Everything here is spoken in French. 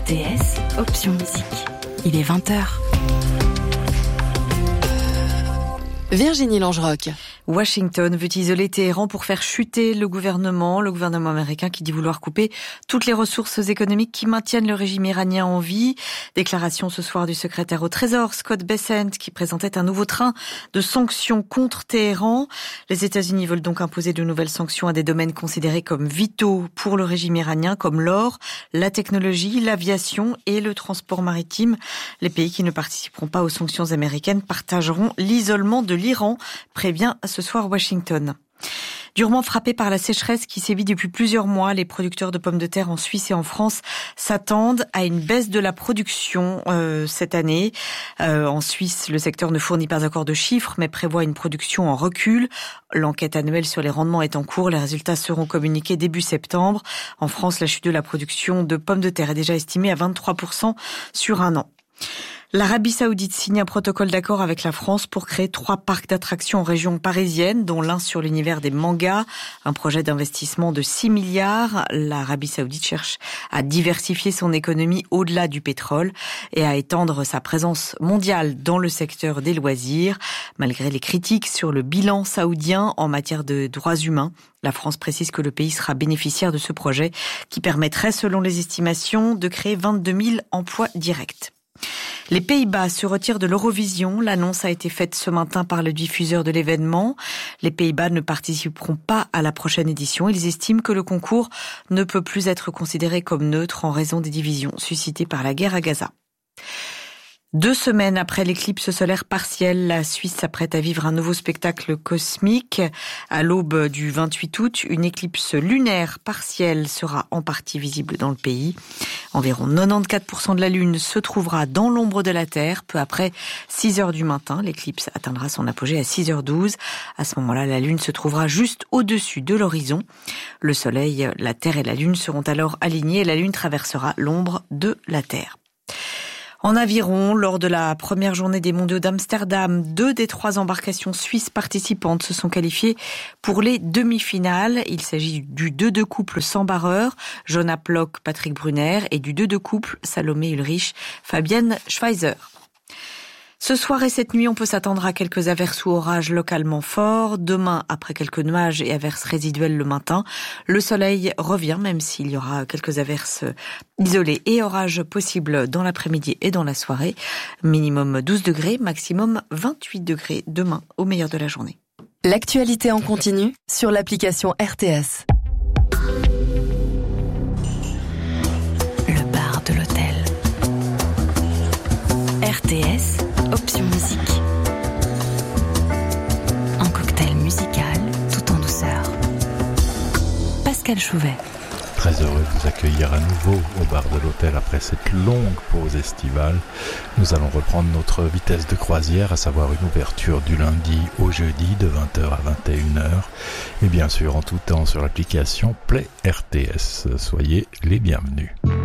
RTS, option musique. Il est 20h. Virginie Langerock. Washington veut isoler Téhéran pour faire chuter le gouvernement américain qui dit vouloir couper toutes les ressources économiques qui maintiennent le régime iranien en vie. Déclaration ce soir du secrétaire au Trésor, Scott Bessent, qui présentait un nouveau train de sanctions contre Téhéran. Les États-Unis veulent donc imposer de nouvelles sanctions à des domaines considérés comme vitaux pour le régime iranien, comme l'or, la technologie, l'aviation et le transport maritime. Les pays qui ne participeront pas aux sanctions américaines partageront l'isolement de l'Iran, prévient ce soir Washington. Durement frappés par la sécheresse qui sévit depuis plusieurs mois, les producteurs de pommes de terre en Suisse et en France s'attendent à une baisse de la production cette année. En Suisse, le secteur ne fournit pas encore de chiffres, mais prévoit une production en recul. L'enquête annuelle sur les rendements est en cours. Les résultats seront communiqués début septembre. En France, la chute de la production de pommes de terre est déjà estimée à 23% sur un an. L'Arabie Saoudite signe un protocole d'accord avec la France pour créer 3 parcs d'attractions en région parisienne, dont l'un sur l'univers des mangas. Un projet d'investissement de 6 milliards. L'Arabie Saoudite cherche à diversifier son économie au-delà du pétrole et à étendre sa présence mondiale dans le secteur des loisirs. Malgré les critiques sur le bilan saoudien en matière de droits humains, la France précise que le pays sera bénéficiaire de ce projet qui permettrait, selon les estimations, de créer 22 000 emplois directs. Les Pays-Bas se retirent de l'Eurovision. L'annonce a été faite ce matin par le diffuseur de l'événement. Les Pays-Bas ne participeront pas à la prochaine édition. Ils estiment que le concours ne peut plus être considéré comme neutre en raison des divisions suscitées par la guerre à Gaza. 2 semaines après l'éclipse solaire partielle, la Suisse s'apprête à vivre un nouveau spectacle cosmique. À l'aube du 28 août, une éclipse lunaire partielle sera en partie visible dans le pays. Environ 94% de la Lune se trouvera dans l'ombre de la Terre. Peu après 6 heures du matin, l'éclipse atteindra son apogée à 6h12. À ce moment-là, la Lune se trouvera juste au-dessus de l'horizon. Le Soleil, la Terre et la Lune seront alors alignés et la Lune traversera l'ombre de la Terre. En aviron, lors de la première journée des mondiaux d'Amsterdam, 2 des 3 embarcations suisses participantes se sont qualifiées pour les demi-finales. Il s'agit du 2 couple sans barreur, Jonas Plock, Patrick Brunner, et du 2 couple Salomé Ulrich, Fabienne Schweizer. Ce soir et cette nuit, on peut s'attendre à quelques averses ou orages localement forts. Demain, après quelques nuages et averses résiduelles le matin, le soleil revient, même s'il y aura quelques averses isolées et orages possibles dans l'après-midi et dans la soirée. Minimum 12 degrés, maximum 28 degrés demain au meilleur de la journée. L'actualité en continu sur l'application RTS. Le bar de l'hôtel. RTS, option musique. Un cocktail musical tout en douceur. Pascal Chouvet. Très heureux de vous accueillir à nouveau au bar de l'hôtel après cette longue pause estivale. Nous allons reprendre notre vitesse de croisière, à savoir une ouverture du lundi au jeudi de 20h à 21h. Et bien sûr en tout temps sur l'application Play RTS. Soyez les bienvenus.